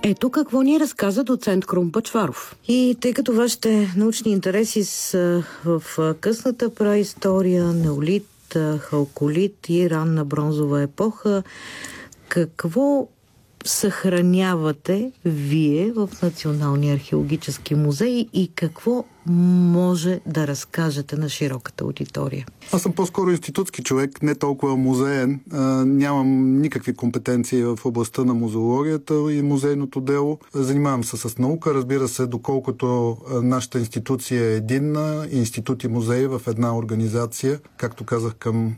Ето какво ни разказа доцент Крум Бъчваров. И тъй като вашите научни интереси са в късната праистория, неолит, халколит и ранна бронзова епоха, какво съхранявате вие в Националния археологически музей и какво може да разкажете на широката аудитория? Аз съм по-скоро институтски човек, не толкова музеен. Нямам никакви компетенции в областта на музеологията и музейното дело. Занимавам се с наука, разбира се, доколкото нашата институция е единна, институт и музей в една организация, както казах,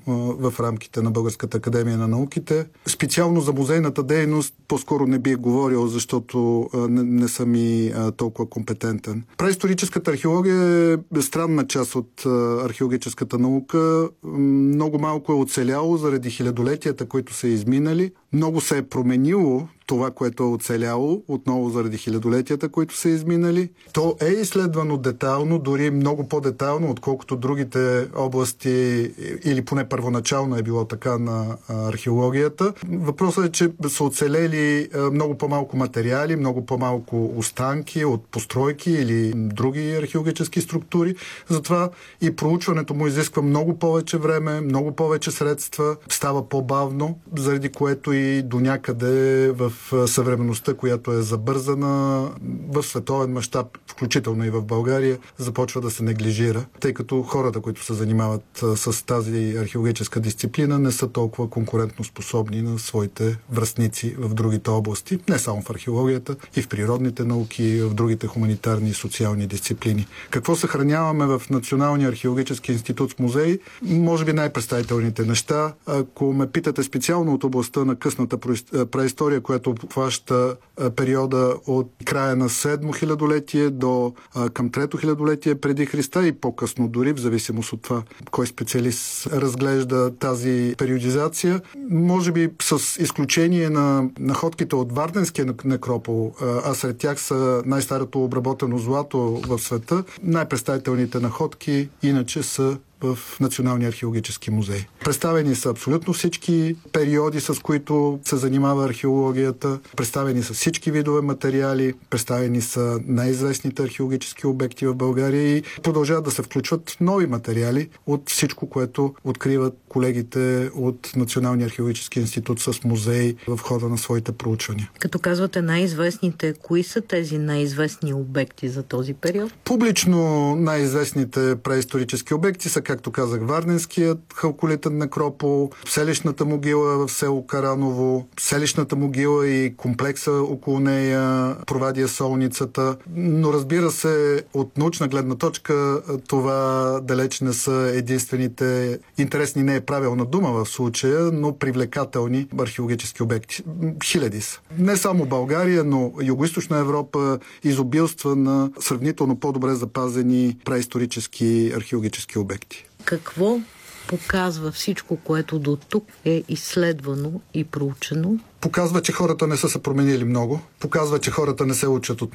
в рамките на Българската академия на науките. Специално за музейната дейност по-скоро не бих говорил, защото не съм и толкова компетентен. Праисторическата археология е странна част от археологическата наука. Много малко е оцеляло заради хилядолетията, които са изминали. Много се е променило това, което е оцеляло, отново заради хилядолетията, които са изминали. То е изследвано детайлно, дори много по-детайлно, отколкото другите области, или поне първоначално е било така на археологията. Въпросът е, че са оцелели много по-малко материали, много по-малко останки от постройки или други археологически структури. Затова и проучването му изисква много повече време, много повече средства, става по-бавно, заради което и до някъде в съвременността, която е забързана в световен мащаб, включително и в България, започва да се неглижира, тъй като хората, които се занимават с тази археологическа дисциплина, не са толкова конкурентно способни на своите връстници в другите области, не само в археологията, и в природните науки, и в другите хуманитарни и социални дисциплини. Какво съхраняваме в Националния археологически институт в музей? Може би най-представителните неща. Ако ме питате специално от областта на късната праистория, която обхваща периода от края на 7 хилядолетие до към 3-то хилядолетие преди Христа и по-късно дори, в зависимост от това кой специалист разглежда тази периодизация. Може би с изключение на находките от Варденския некропол, а сред тях са най-старото обработено злато в света, най-представителните находки иначе са в Националния археологически музей. Представени са абсолютно всички периоди, с които се занимава археологията, представени са всички видове материали, представени са най-известните археологически обекти в България и продължават да се включват нови материали от всичко, което откриват колегите от Националния археологически институт с музей в хода на своите проучвания. Като казвате най-известните, кои са тези най-известни обекти за този период? Публично най-известните преисторически обекти са, както казах, Варденският халколитен некропол, селищната могила в село Караново, селищната могила и комплекса около нея, Провадия солницата. Но разбира се, от научна гледна точка това далеч не са единствените интересни, не е правилна дума в случая, но привлекателни археологически обекти. Хиляди са. Не само България, но Югоизточна Европа изобилства на сравнително по-добре запазени преисторически археологически обекти. Какво показва всичко, което до тук е изследвано и проучено? Показва, че хората не са се променили много. Показва, че хората не се учат от